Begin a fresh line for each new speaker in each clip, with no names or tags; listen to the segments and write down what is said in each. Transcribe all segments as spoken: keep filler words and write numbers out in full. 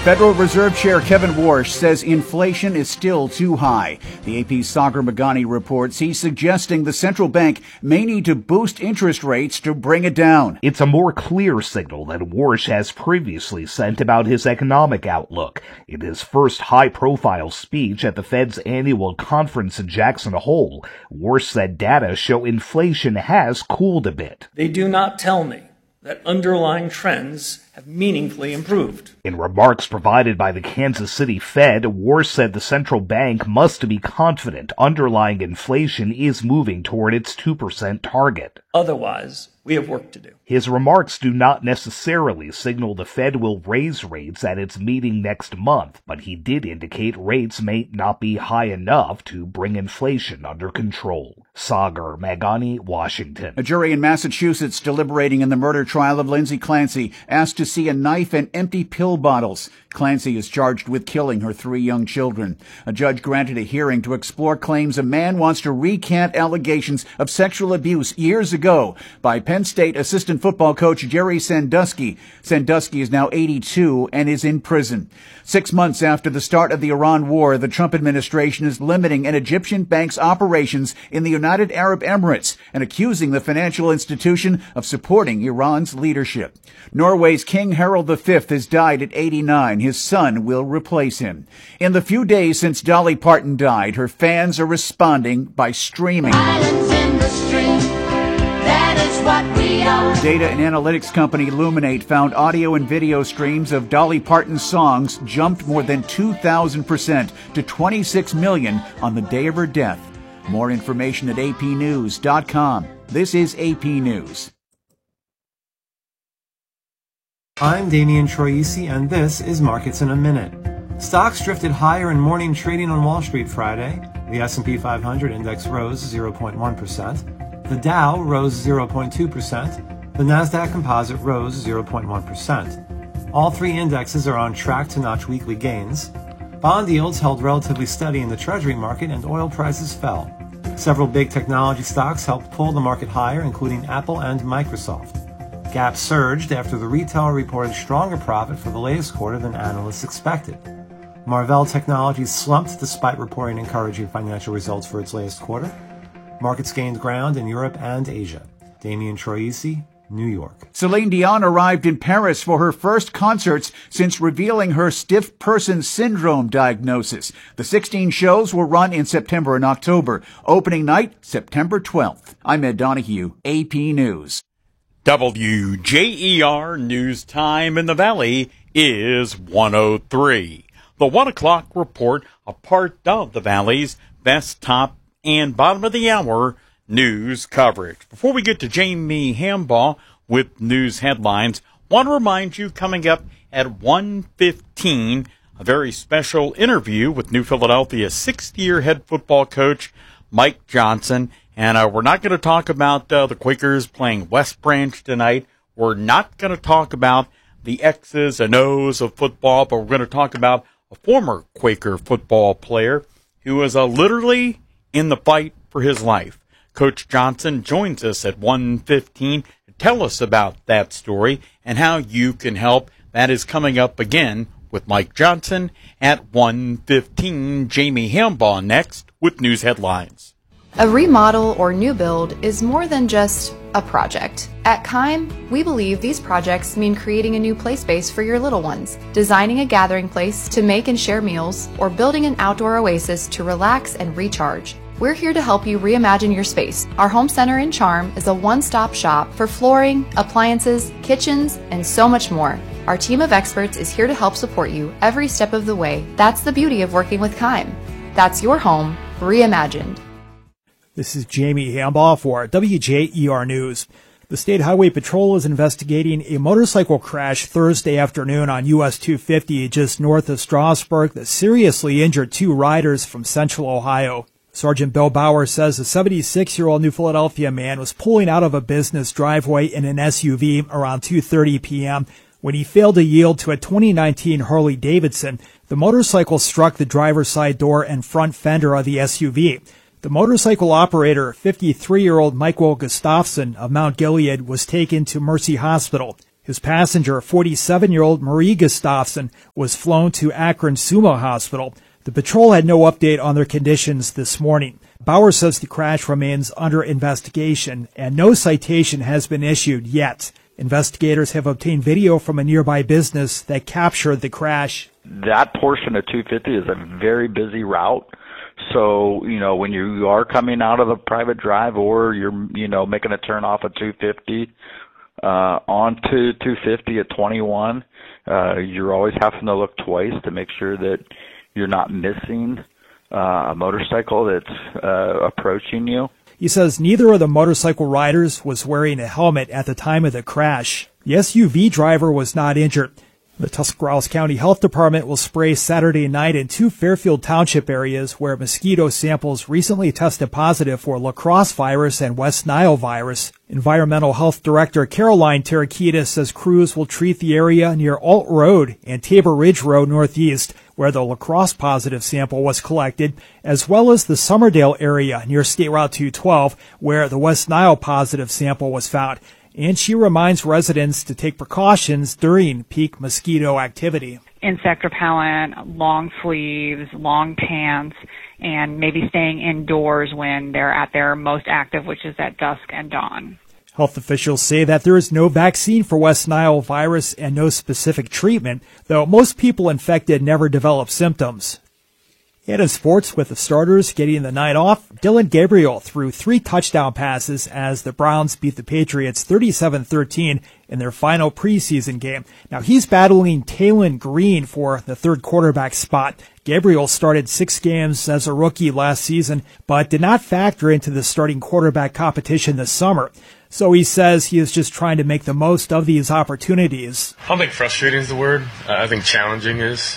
Federal Reserve Chair Kevin Warsh says inflation is still too high. The A P's Sagar Meghani reports he's suggesting the central bank may need to boost interest rates to bring it down.
It's a more clear signal than Warsh has previously sent about his economic outlook. In his first high-profile speech at the Fed's annual conference in Jackson Hole, Warsh said data show inflation has cooled a bit.
They do not tell me that underlying trends have meaningfully improved.
In remarks provided by the Kansas City Fed, Warsh said the central bank must be confident underlying inflation is moving toward its two percent target.
Otherwise, we have work to do.
His remarks do not necessarily signal the Fed will raise rates at its meeting next month, but he did indicate rates may not be high enough to bring inflation under control. Sagar Meghani, Washington.
A jury in Massachusetts deliberating in the murder trial of Lindsay Clancy asked to see a knife and empty pill bottles. Clancy is charged with killing her three young children. A judge granted a hearing to explore claims a man wants to recant allegations of sexual abuse years ago by Penn State assistant football coach Jerry Sandusky. Sandusky is now eighty-two and is in prison. Six months after the start of the Iran war, the Trump administration is limiting an Egyptian bank's operations in the United Arab Emirates and accusing the financial institution of supporting Iran's leadership. Norway's King Harald the Fifth has died at eighty-nine. His son will replace him. In the few days since Dolly Parton died, her fans are responding by streaming.
Islands in the stream, that is what we are.
Data and analytics company Luminate found audio and video streams of Dolly Parton's songs jumped more than two thousand percent to twenty-six million on the day of her death. More information at A P news dot com. This is A P News.
I'm Damian Troisi, and this is Markets in a Minute. Stocks drifted higher in morning trading on Wall Street Friday. The S and P five hundred index rose zero point one percent. The Dow rose zero point two percent. The Nasdaq Composite rose zero point one percent. All three indexes are on track to notch weekly gains. Bond yields held relatively steady in the Treasury market, and oil prices fell. Several big technology stocks helped pull the market higher, including Apple and Microsoft. Gap surged after the retailer reported stronger profit for the latest quarter than analysts expected. Marvell Technologies slumped despite reporting encouraging financial results for its latest quarter. Markets gained ground in Europe and Asia. Damian Troisi, New York.
Celine Dion arrived in Paris for her first concerts since revealing her stiff person syndrome diagnosis. The sixteen shows will run in September and October. Opening night, September twelfth. I'm Ed Donahue, A P News.
W J E R News Time in the Valley is one oh three. The one o'clock report, a part of the Valley's best top and bottom of the hour news coverage. Before we get to Jamie Hambaugh with news headlines, want to remind you coming up at one fifteen, a very special interview with New Philadelphia's sixth-year head football coach Mike Johnson. And uh, we're not going to talk about uh, the Quakers playing West Branch tonight. We're not going to talk about the X's and O's of football, but we're going to talk about a former Quaker football player who was uh, literally in the fight for his life. Coach Johnson joins us at one fifteen to tell us about that story and how you can help. That is coming up again with Mike Johnson at one fifteen. Jamie Hambaugh next with news headlines.
A remodel or new build is more than just a project. At Keim, we believe these projects mean creating a new play space for your little ones, designing a gathering place to make and share meals, or building an outdoor oasis to relax and recharge. We're here to help you reimagine your space. Our home center in Charm is a one-stop shop for flooring, appliances, kitchens, and so much more. Our team of experts is here to help support you every step of the way. That's the beauty of working with Keim. That's your home reimagined.
This is Jamie Hambaugh for W J E R News. The State Highway Patrol is investigating a motorcycle crash Thursday afternoon on U S two fifty just north of Strasburg that seriously injured two riders from Central Ohio. Sergeant Bill Bauer says a seventy-six-year-old New Philadelphia man was pulling out of a business driveway in an S U V around two thirty p.m. when he failed to yield to a twenty nineteen Harley Davidson. The motorcycle struck the driver's side door and front fender of the S U V. The motorcycle operator, fifty-three-year-old Michael Gustafson of Mount Gilead, was taken to Mercy Hospital. His passenger, forty-seven-year-old Marie Gustafson, was flown to Akron Sumo Hospital. The patrol had no update on their conditions this morning. Bauer says the crash remains under investigation and no citation has been issued yet. Investigators have obtained video from a nearby business that captured the crash.
That portion of two fifty is a very busy route. So, you know, when you are coming out of a private drive or you're, you know, making a turn off of two fifty uh, onto two fifty at twenty-one, uh, you're always having to look twice to make sure that you're not missing uh, a motorcycle that's uh, approaching you.
He says neither of the motorcycle riders was wearing a helmet at the time of the crash. The S U V driver was not injured. The Tuscarawas County Health Department will spray Saturday night in two Fairfield Township areas where mosquito samples recently tested positive for La Crosse virus and West Nile virus. Environmental Health Director Caroline Terakidis says crews will treat the area near Alt Road and Tabor Ridge Road Northeast, where the La Crosse positive sample was collected, as well as the Summerdale area near State Route two twelve, where the West Nile positive sample was found. And she reminds residents to take precautions during peak mosquito activity.
Insect repellent, long sleeves, long pants, and maybe staying indoors when they're at their most active, which is at dusk and dawn.
Health officials say that there is no vaccine for West Nile virus and no specific treatment, though most people infected never develop symptoms. And in sports, with the starters getting the night off, Dylan Gabriel threw three touchdown passes as the Browns beat the Patriots thirty-seven thirteen in their final preseason game. Now he's battling Taylon Green for the third quarterback spot. Gabriel started six games as a rookie last season, but did not factor into the starting quarterback competition this summer. So he says he is just trying to make the most of these opportunities.
I don't think frustrating is the word. Uh, I think challenging is.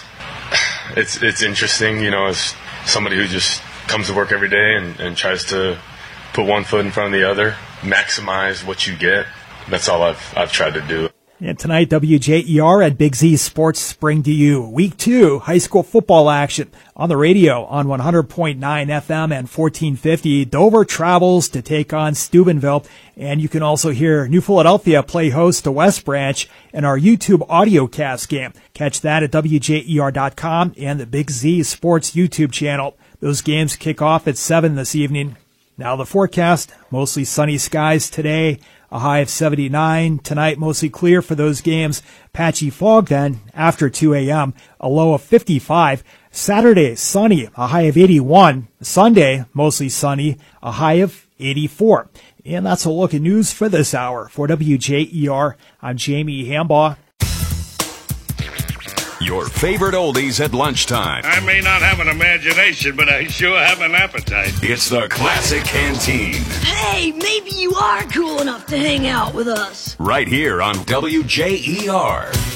It's it's interesting, you know, as somebody who just comes to work every day and, and tries to put one foot in front of the other, maximize what you get. That's all I've I've tried to do.
And tonight, W J E R at Big Z Sports bring to you Week two high school football action on the radio on one hundred point nine F M and fourteen fifty. Dover travels to take on Steubenville, and you can also hear New Philadelphia play host to West Branch in our YouTube audio cast game. Catch that at W J E R dot com and the Big Z Sports YouTube channel. Those games kick off at seven this evening. Now the forecast, mostly sunny skies today. A high of seventy-nine. Tonight, mostly clear for those games. Patchy fog then after two a.m. A low of fifty-five. Saturday, sunny. A high of eighty-one. Sunday, mostly sunny. A high of eighty-four. And that's a look at news for this hour. For W J E R, I'm Jamie Hambaugh.
Your favorite oldies at lunchtime.
I may not have an imagination, but I sure have an appetite.
It's the Classic Canteen.
Hey, maybe you are cool enough to hang out with us.
Right here on W J E R.